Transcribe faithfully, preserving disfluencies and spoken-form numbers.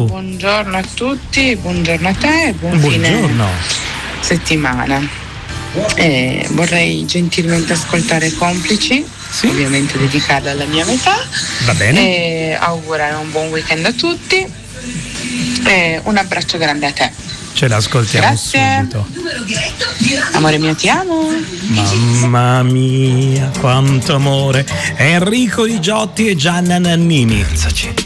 ciao. Buongiorno a tutti, buongiorno a te, buon buongiorno. fine settimana. Eh, vorrei gentilmente ascoltare Complici, sì. Ovviamente dedicata alla mia metà. Va bene. E augurare un buon weekend a tutti. E un abbraccio grande a te. Ce l'ascoltiamo Grazie. subito. Amore mio, ti amo. Mamma mia, quanto amore. Enrico Di Giotti e Gianna Nannini. Pensaci.